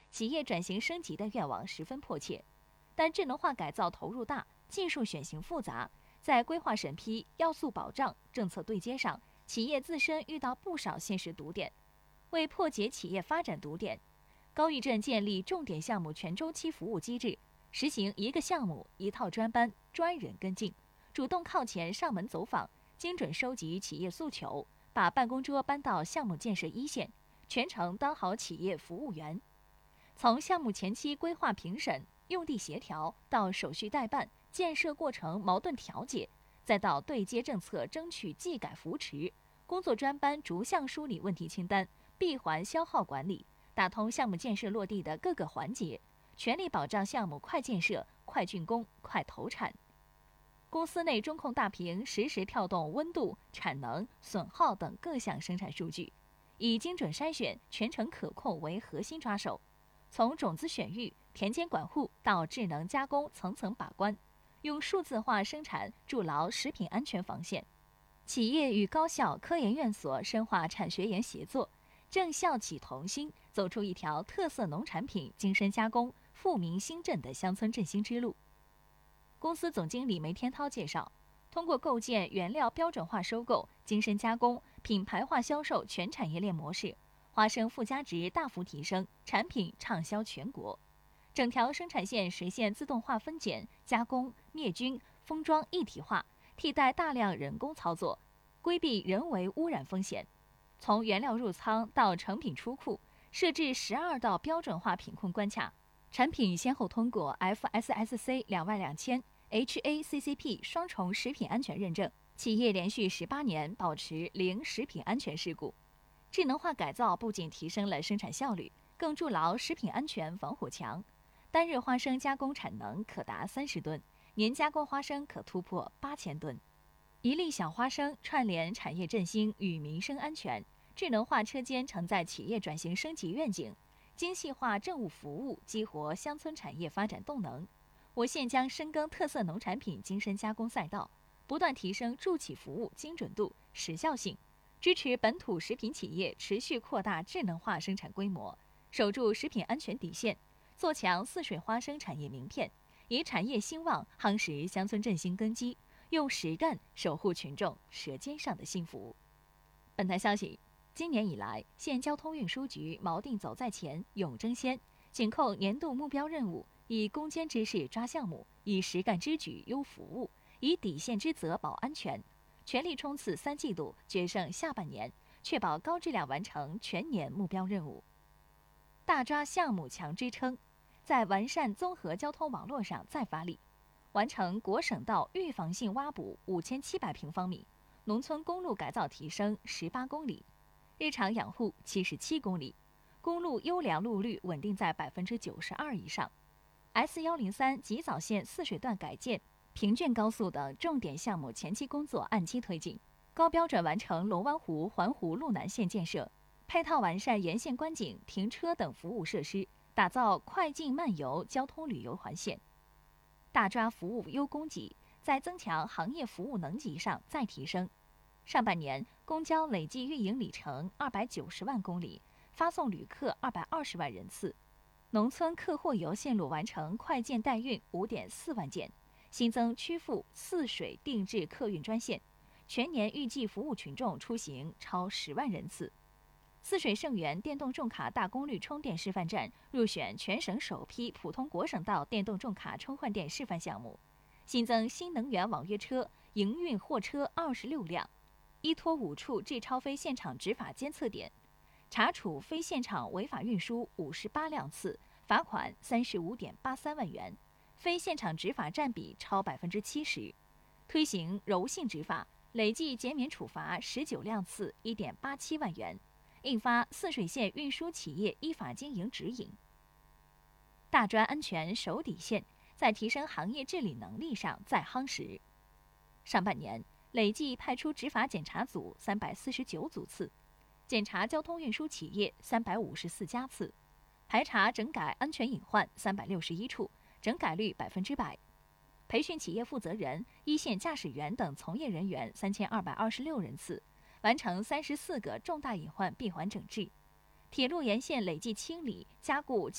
企业转型升级的愿望十分迫切，但智能化改造投入大，技术选型复杂，在规划审批、要素保障、政策对接上，企业自身遇到不少现实堵点。为破解企业发展堵点，高峪镇建立重点项目全周期服务机制，实行一个项目一套专班，专人跟进，主动靠前上门走访，精准收集企业诉求，把办公桌搬到项目建设一线，全程当好企业服务员。从项目前期规划评审、用地协调到手续代办、建设过程矛盾调解，再到对接政策争取技改扶持，工作专班逐项梳理问题清单，闭环消耗管理，打通项目建设落地的各个环节，全力保障项目快建设、快竣工、快投产。公司内中控大屏实时跳动温度、产能、损耗等各项生产数据，以精准筛选、全程可控为核心抓手，从种子选育、田间管护到智能加工层层把关，用数字化生产筑牢食品安全防线。企业与高校、科研院所深化产学研协作，正校企同心，走出一条特色农产品精深加工、富民兴振的乡村振兴之路。公司总经理梅天涛介绍，通过构建原料标准化收购、精深加工、品牌化销售全产业链模式，花生附加值大幅提升，产品畅销全国。整条生产线实现自动化分拣、加工、灭菌、封装一体化，替代大量人工操作，规避人为污染风险。从原料入仓到成品出库，设置12道标准化品控关卡，产品先后通过 FSSC 22000、HACCP 双重食品安全认证，企业连续18年保持零食品安全事故。智能化改造不仅提升了生产效率，更筑牢食品安全防火墙。单日花生加工产能可达30吨，年加工花生可突破8000吨。一粒小花生串联产业振兴与民生安全，智能化车间承载企业转型升级愿景，精细化政务服务激活乡村产业发展动能。我县将深耕特色农产品精深加工赛道，不断提升助企服务精准度、时效性，支持本土食品企业持续扩大智能化生产规模，守住食品安全底线，做强泗水花生产业名片，以产业兴旺夯实乡村振兴根基，用实干守护群众舌尖上的幸福。本台消息，今年以来，县交通运输局锚定走在前、勇争先，紧扣年度目标任务，以攻坚之势抓项目，以实干之举优服务，以底线之责保安全，全力冲刺3季度，决胜下半年，确保高质量完成全年目标任务。大抓项目强支撑，在完善综合交通网络上再发力，完成国省道预防性挖补5700平方米，农村公路改造提升18公里，日常养护77公里，公路优良路率稳定在92%以上。S103 吉枣线泗水段改建、平卷高速等重点项目前期工作按期推进，高标准完成龙湾湖环湖路南线建设，配套完善沿线观景、停车等服务设施，打造快进慢游交通旅游环线。大抓服务优供给，在增强行业服务能级上再提升。上半年，公交累计运营里程290万公里，发送旅客220万人次。农村客货游线路完成快件代运5.4万件，新增曲阜、泗水定制客运专线，全年预计服务群众出行超10万人次。泗水盛源电动重卡大功率充电示范站入选全省首批普通国省道电动重卡充换电示范项目，新增新能源网约车营运货车26辆，依托5处质超非现场执法监测点，查处非现场违法运输58辆次，罚款35.83万元，非现场执法占比超70%，推行柔性执法，累计减免处罚19辆次1.87万元，印发泗水县运输企业依法经营指引。大专安全守底线，在提升行业治理能力上再夯实。上半年累计派出执法检查组349组次，检查交通运输企业354家次，排查整改安全隐患361处，整改率100%。培训企业负责人、一线驾驶员等从业人员3226人次，完成34个重大隐患闭环整治。铁路沿线累计清理加固